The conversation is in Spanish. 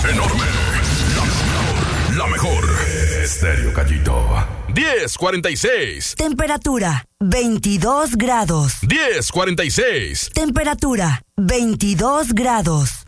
Enorme. La mejor. Estéreo Gallito. 10:46. Temperatura 22 grados. 10:46. Temperatura 22 grados.